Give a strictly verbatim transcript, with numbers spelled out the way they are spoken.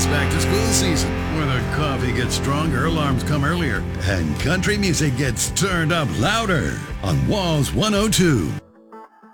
It's back to school season, where the coffee gets stronger, alarms come earlier, and country music gets turned up louder on Walls one oh two.